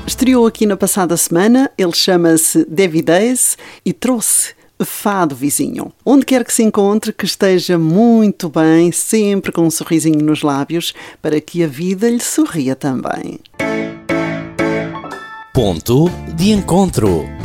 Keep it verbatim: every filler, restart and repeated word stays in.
Estreou aqui na passada semana, ele chama-se David Days e trouxe Fado Vizinho. Onde quer que se encontre, que esteja muito bem, sempre com um sorrisinho nos lábios, para que a vida lhe sorria também. Ponto de encontro.